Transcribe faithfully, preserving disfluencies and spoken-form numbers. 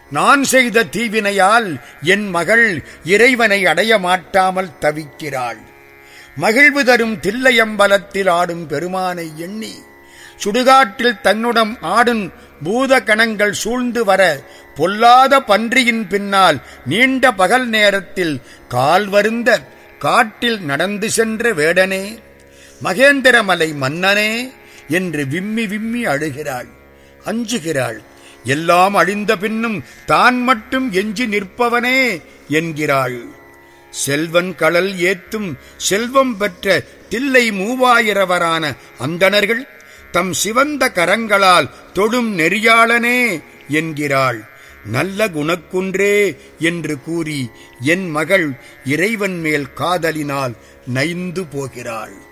நான் செய்த தீவினையால் என் மகள் இறைவனை அடைய மாட்டாமல் தவிக்கிறாள். மகிழ்வு தரும் தில்லையம்பலத்தில் ஆடும் பெருமானை எண்ணி சுடுகாட்டில் தன்னுடன் ஆடும் பூத கணங்கள் சூழ்ந்து வர பொல்லாத பன்றியின் பின்னால் நீண்ட பகல் நேரத்தில் கால் வருந்த காட்டில் நடந்து சென்ற வேடனே, மகேந்திரமலை மன்னனே என்று விம்மி விம்மி அழுகிறாள், அஞ்சுகிறாள். எல்லாம் அழிந்த பின்னும் தான் மட்டும் எஞ்சி நிற்பவனே என்கிறாள். செல்வன் கடல் ஏத்தும் செல்வம் பெற்ற தில்லை மூவாயிரவரான அந்தணர்கள் தம் சிவந்த கரங்களால் தொடும் நெறியாளனே என்கிறாள். நல்ல குணக்குன்றே என்று கூறி என் மகள் இறைவன் மேல் காதலினால் நைந்து போகிறாள்.